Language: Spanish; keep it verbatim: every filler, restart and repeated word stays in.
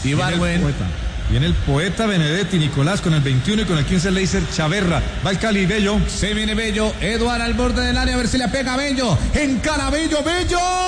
Ibarwen. Viene el poeta Benedetti, Nicolás con el veintiuno y con el quince Leiser Chaverra. Va el Cali, Bello. Se viene Bello. Eduard al borde del área a ver si le pega a Bello. Encara Bello, Bello.